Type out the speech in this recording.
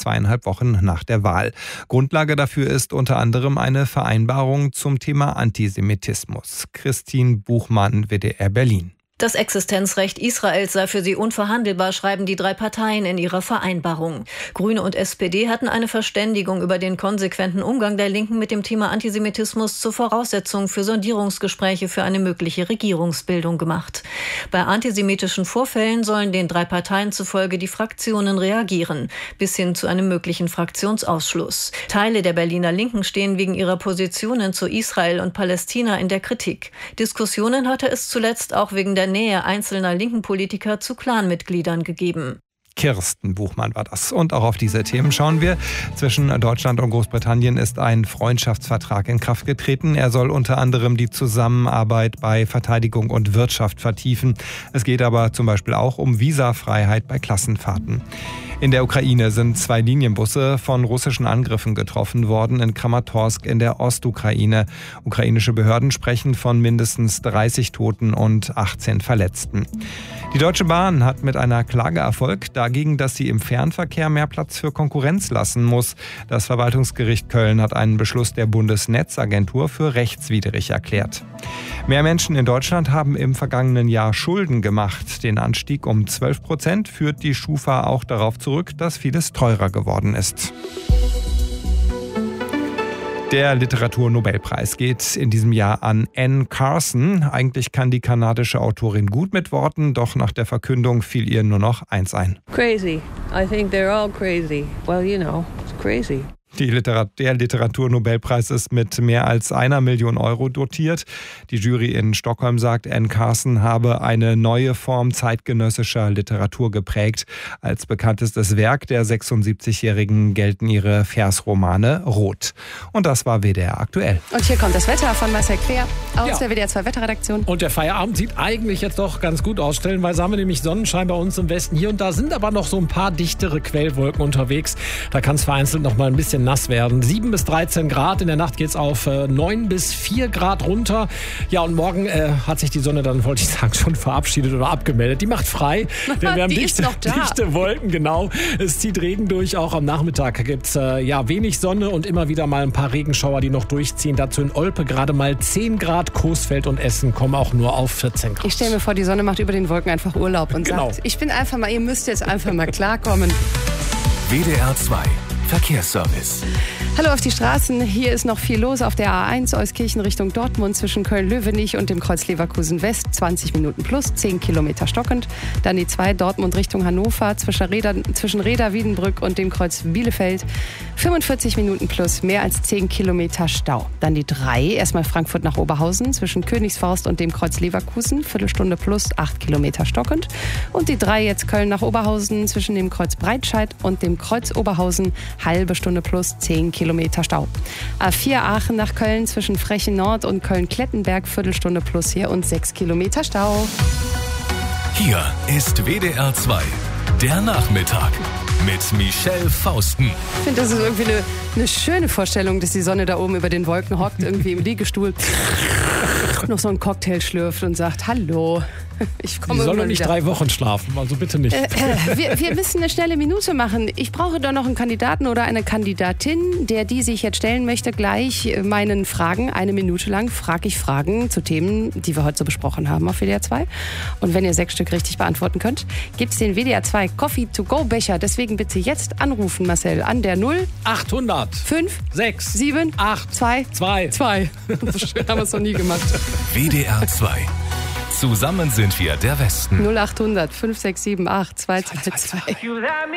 2,5 Wochen nach der Wahl. Grundlage dafür ist unter anderem eine Vereinbarung zum Thema Antisemitismus. Christine Buchmann, WDR Berlin. Das Existenzrecht Israels sei für sie unverhandelbar, schreiben die 3 Parteien in ihrer Vereinbarung. Grüne und SPD hatten eine Verständigung über den konsequenten Umgang der Linken mit dem Thema Antisemitismus zur Voraussetzung für Sondierungsgespräche für eine mögliche Regierungsbildung gemacht. Bei antisemitischen Vorfällen sollen den 3 Parteien zufolge die Fraktionen reagieren, bis hin zu einem möglichen Fraktionsausschluss. Teile der Berliner Linken stehen wegen ihrer Positionen zu Israel und Palästina in der Kritik. Diskussionen hatte es zuletzt auch wegen der Nähe einzelner linken Politiker zu Clanmitgliedern gegeben. Kirsten Buchmann war das. Und auch auf diese Themen schauen wir. Zwischen Deutschland und Großbritannien ist ein Freundschaftsvertrag in Kraft getreten. Er soll unter anderem die Zusammenarbeit bei Verteidigung und Wirtschaft vertiefen. Es geht aber zum Beispiel auch um Visafreiheit bei Klassenfahrten. In der Ukraine sind 2 Linienbusse von russischen Angriffen getroffen worden in Kramatorsk in der Ostukraine. Ukrainische Behörden sprechen von mindestens 30 Toten und 18 Verletzten. Die Deutsche Bahn hat mit einer Klage Erfolg dagegen, dass sie im Fernverkehr mehr Platz für Konkurrenz lassen muss. Das Verwaltungsgericht Köln hat einen Beschluss der Bundesnetzagentur für rechtswidrig erklärt. Mehr Menschen in Deutschland haben im vergangenen Jahr Schulden gemacht. Den Anstieg um 12% führt die Schufa auch darauf zurück, dass vieles teurer geworden ist. Der Literaturnobelpreis geht in diesem Jahr an Anne Carson. Eigentlich kann die kanadische Autorin gut mit Worten, doch nach der Verkündung fiel ihr nur noch eins ein. Crazy. I think they're all crazy. Well, you know, it's crazy. Der Literaturnobelpreis ist mit mehr als 1 Million Euro dotiert. Die Jury in Stockholm sagt, Anne Carson habe eine neue Form zeitgenössischer Literatur geprägt. Als bekanntestes Werk der 76-Jährigen gelten ihre Versromane Rot. Und das war WDR aktuell. Und hier kommt das Wetter von Marcel Quer aus der WDR 2 Wetterredaktion. Und der Feierabend sieht eigentlich jetzt doch ganz gut aus. Stellenweise haben wir nämlich Sonnenschein bei uns im Westen. Hier und da sind aber noch so ein paar dichtere Quellwolken unterwegs. Da kann es vereinzelt noch mal ein bisschen nass werden. 7 bis 13 Grad. In der Nacht geht es auf 9 bis 4 Grad runter. Ja, und morgen hat sich die Sonne dann, wollte ich sagen, schon verabschiedet oder abgemeldet. Die macht frei. Denn wir haben dichte Wolken, genau. Es zieht Regen durch. Auch am Nachmittag gibt es wenig Sonne und immer wieder mal ein paar Regenschauer, die noch durchziehen. Dazu in Olpe gerade mal 10 Grad. Coesfeld und Essen kommen auch nur auf 14 Grad. Ich stelle mir vor, die Sonne macht über den Wolken einfach Urlaub und sagt, ich bin einfach mal, ihr müsst jetzt einfach mal klarkommen. WDR 2 Verkehrsservice. Hallo auf die Straßen. Hier ist noch viel los auf der A1 Euskirchen Richtung Dortmund zwischen Köln-Löwenich und dem Kreuz Leverkusen West. 20 Minuten plus, 10 Kilometer stockend. Dann die 2 Dortmund Richtung Hannover zwischen Reda-Wiedenbrück und dem Kreuz Bielefeld. 45 Minuten plus, mehr als 10 Kilometer Stau. Dann die 3, erstmal Frankfurt nach Oberhausen zwischen Königsforst und dem Kreuz Leverkusen. Viertelstunde plus, 8 Kilometer stockend. Und die 3 jetzt Köln nach Oberhausen zwischen dem Kreuz Breitscheid und dem Kreuz Oberhausen. Halbe Stunde plus, 10 Kilometer Stau. A4 Aachen nach Köln zwischen Frechen Nord und Köln-Klettenberg. Viertelstunde plus hier und 6 Kilometer Stau. Hier ist WDR 2, der Nachmittag mit Michelle Fausten. Ich finde, das ist irgendwie eine schöne Vorstellung, dass die Sonne da oben über den Wolken hockt, irgendwie im Liegestuhl, noch so einen Cocktail schlürft und sagt, hallo. Ich komme. Sie soll doch nicht 3 Wochen schlafen, also bitte nicht. Wir müssen eine schnelle Minute machen. Ich brauche doch noch einen Kandidaten oder eine Kandidatin, die sich jetzt stellen möchte, gleich meinen Fragen. 1 Minute lang frage ich Fragen zu Themen, die wir heute so besprochen haben auf WDR 2. Und wenn ihr 6 Stück richtig beantworten könnt, gibt es den WDR 2 Coffee-to-go-Becher. Deswegen bitte jetzt anrufen, Marcel, an der 0 800 5 6 7 8 2 2. So schön haben wir es noch nie gemacht. WDR 2. Zusammen sind wir der Westen. 0800 5 6 7 8 222.